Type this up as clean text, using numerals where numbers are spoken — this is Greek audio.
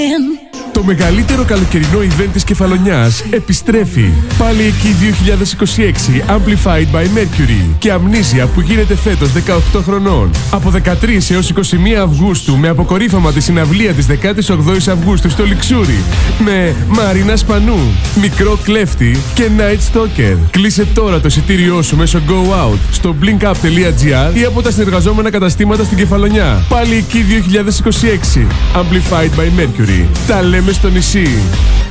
Το μεγαλύτερο καλοκαιρινό event της Κεφαλονιάς επιστρέφει. Πάλι εκεί 2026 Amplified by Mercury και Amnesia που γίνεται φέτος 18 χρονών. Από 13 έως 21 Αυγούστου με αποκορύφωμα τη συναυλία της 18ης Αυγούστου στο Λιξούρι με Μαρίνα Σπανού, Μικρό Κλέφτη και Night Stalker. Κλείσε τώρα το εισιτήριό σου μέσω Go Out στο blinkup.gr ή από τα συνεργαζόμενα καταστήματα στην Κεφαλονιά. Πάλι εκεί 2026 Amplified by Mercury. Τα λέμε στο νησί.